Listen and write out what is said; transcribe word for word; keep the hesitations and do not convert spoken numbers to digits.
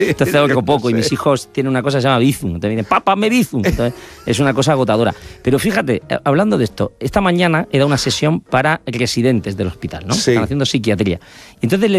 Entonces hago poco y mis hijos tienen una cosa que se llama bizum. Entonces dicen, papá, me bizum. Entonces es una cosa agotadora. Pero fíjate, hablando de esto, esta mañana he dado una sesión para residentes del hospital, ¿no? Sí. Están haciendo psiquiatría. Y entonces le